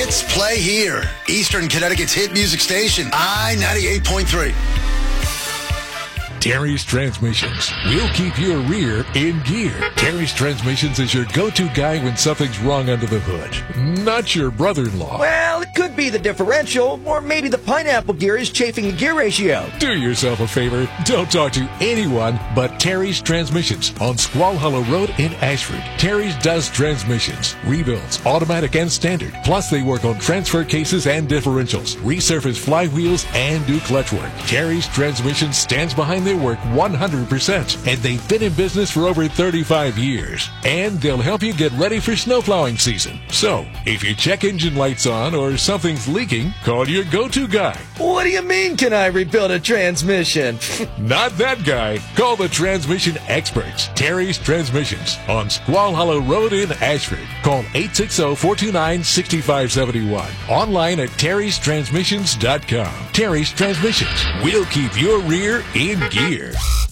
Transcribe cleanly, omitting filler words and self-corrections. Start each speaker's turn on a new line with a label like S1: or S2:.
S1: Hits play here. Eastern Connecticut's hit music station, I-98.3.
S2: Terry's Transmissions will keep your rear in gear. Terry's Transmissions is your go-to guy when something's wrong under the hood. Not your brother-in-law.
S3: Well, it could be the differential, or maybe the pineapple gear is chafing the gear ratio.
S2: Do yourself a favor. Don't talk to anyone but Terry's Transmissions on Squall Hollow Road in Ashford. Terry's does transmissions, rebuilds, automatic and standard. Plus, they work on transfer cases and differentials, resurface flywheels, and do clutch work. Terry's Transmissions stands behind their work 100%, and they've been in business for over 35 years. And they'll help you get ready for snow plowing season. So, if your check engine light's on or something's leaking, call your go-to guy.
S3: What do you mean, can I rebuild a transmission?
S2: Not that guy. Call the transmission experts, Terry's Transmissions, on Squall Hollow Road in Ashford. Call 860-429-6571. Online at terrystransmissions.com. Terry's Transmissions will keep your rear in gear.